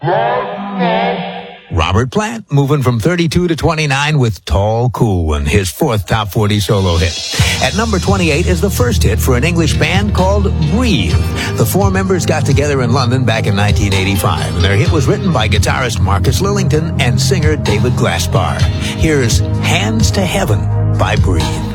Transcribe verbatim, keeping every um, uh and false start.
Robert Plant moving from thirty-two to twenty-nine with Tall Cool One, his fourth top forty solo hit. At number twenty-eight is the first hit for an English band called Breathe. The four members got together in London back in nineteen eighty-five, and their hit was written by guitarist Marcus Lillington and singer David Glasper. Here's Hands to Heaven by Breathe.